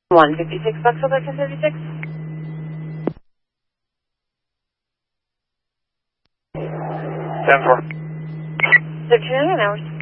156 bucks for Lexus 56. 10-4. 13 hours.